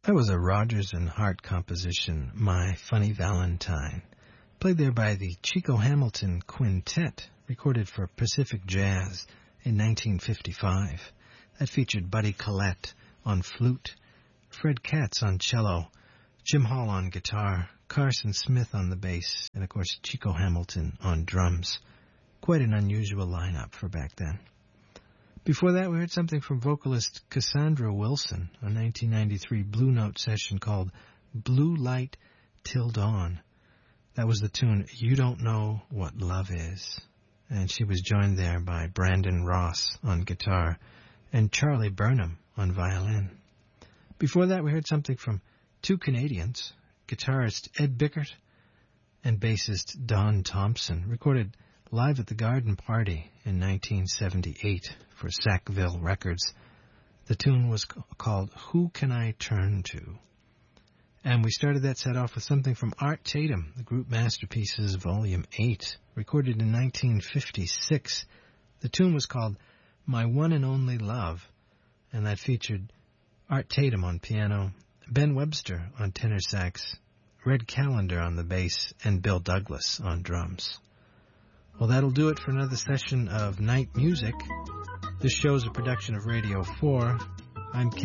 That was a Rodgers and Hart composition, My Funny Valentine, played there by the Chico Hamilton Quintet, recorded for Pacific Jazz in 1955. That featured Buddy Collette on flute, Fred Katz on cello, Jim Hall on guitar, Carson Smith on the bass, and of course Chico Hamilton on drums. Quite an unusual lineup for back then. Before that, we heard something from vocalist Cassandra Wilson, a 1993 Blue Note session called Blue Light Till Dawn. That was the tune You Don't Know What Love Is. And she was joined there by Brandon Ross on guitar and Charlie Burnham on violin. Before that, we heard something from two Canadians, guitarist Ed Bickert and bassist Don Thompson, recorded live at the Garden Party in 1978 for Sackville Records. The tune was called Who Can I Turn To? And we started that set off with something from Art Tatum, the group Masterpieces Volume 8, recorded in 1956. The tune was called My One and Only Love, and that featured Art Tatum on piano, Ben Webster on tenor sax, Red Callender on the bass, and Bill Douglas on drums. Well, that'll do it for another session of Night Music. This show's a production of Radio 4. I'm Ken